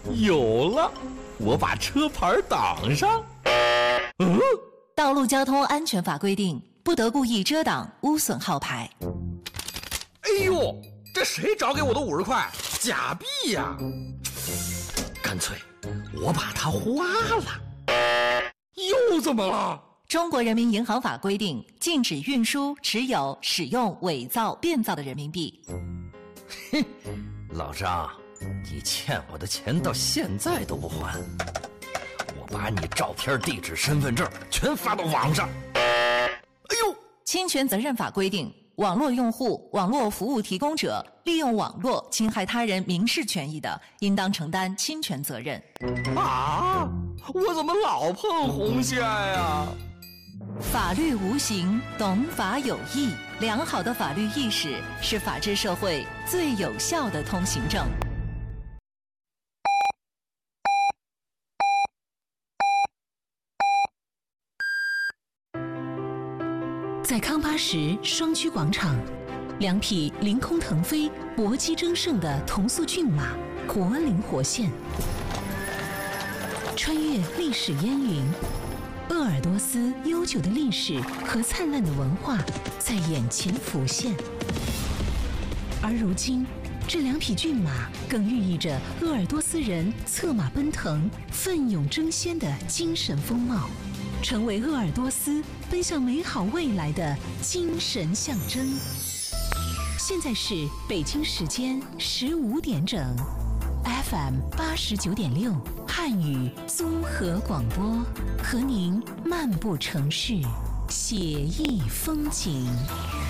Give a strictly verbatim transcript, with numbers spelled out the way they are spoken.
有了，我把车牌挡上。嗯， 道路交通安全法规定，不得故意遮挡、污损号牌。 哎呦，这谁找给我的五十块？假币呀！干脆我把它花了。又怎么了？ 中国人民银行法规定，禁止运输、持有、使用伪造、变造的人民币。 哼，老张，你欠我的钱到现在都不还，我把你照片、地址、身份证全发到网上。哎呦， 侵权责任法规定，网络用户、网络服务提供者利用网络侵害他人民事权益的，应当承担侵权责任。 啊，我怎么老碰红线呀？ 法律无形，懂法有义。良好的法律意识是法治社会最有效的通行证。 在康巴什双曲广场，两匹凌空腾飞、搏击争胜的同速骏马活灵活现，穿越历史烟云。鄂尔多斯悠久的历史和灿烂的文化在眼前浮现，而如今，这两匹骏马更寓意着鄂尔多斯人策马奔腾、奋勇争先的精神风貌，成为鄂尔多斯奔向美好未来的精神象征。现在是北京时间十五点整 ，F M 八十九点六。汉语综合广播，和您漫步城市，写意风景。